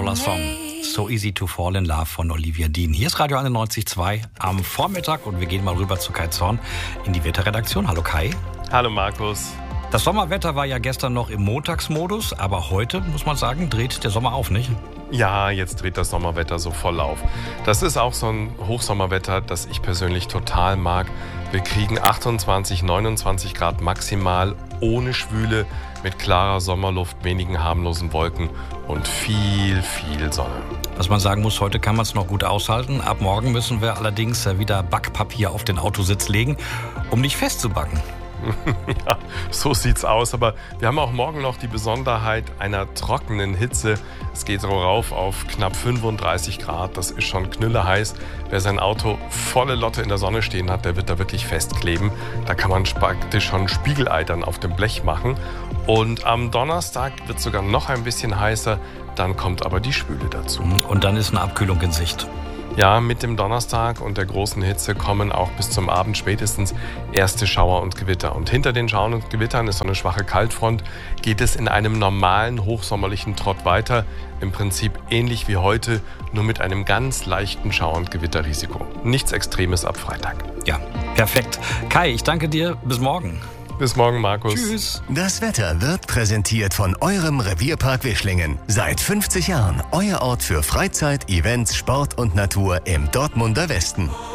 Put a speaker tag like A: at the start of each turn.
A: toller Song. So Easy to Fall in Love von Olivia Dean. Hier ist Radio 91.2 am Vormittag und wir gehen mal rüber zu Kai Zorn in die Wetterredaktion. Hallo Kai.
B: Hallo Markus.
A: Das Sommerwetter war ja gestern noch im Montagsmodus, aber heute, muss man sagen, dreht der Sommer auf, nicht?
B: Ja, jetzt dreht das Sommerwetter so voll auf. Das ist auch so ein Hochsommerwetter, das ich persönlich total mag. Wir kriegen 28, 29 Grad maximal, ohne Schwüle, mit klarer Sommerluft, wenigen harmlosen Wolken und viel Sonne.
A: Was man sagen muss, heute kann man es noch gut aushalten. Ab morgen müssen wir allerdings wieder Backpapier auf den Autositz legen, um nicht festzubacken.
B: Ja, so sieht's aus. Aber wir haben auch morgen noch die Besonderheit einer trockenen Hitze. Es geht rauf auf knapp 35 Grad. Das ist schon knülleheiß. Wer sein Auto volle Lotte in der Sonne stehen hat, der wird da wirklich festkleben. Da kann man praktisch schon Spiegelei dann auf dem Blech machen. Und am Donnerstag wird es sogar noch ein bisschen heißer. Dann kommt aber die Schwüle dazu.
A: Und dann ist eine Abkühlung in Sicht.
B: Ja, mit dem Donnerstag und der großen Hitze kommen auch bis zum Abend spätestens erste Schauer und Gewitter. Und hinter den Schauern und Gewittern ist so eine schwache Kaltfront, geht es in einem normalen hochsommerlichen Trott weiter. Im Prinzip ähnlich wie heute, nur mit einem ganz leichten Schauer- und Gewitterrisiko. Nichts Extremes ab Freitag.
A: Ja, perfekt. Kai, ich danke dir. Bis morgen.
B: Bis morgen, Markus.
A: Tschüss.
C: Das Wetter wird präsentiert von eurem Revierpark Wischlingen. Seit 50 Jahren euer Ort für Freizeit, Events, Sport und Natur im Dortmunder Westen.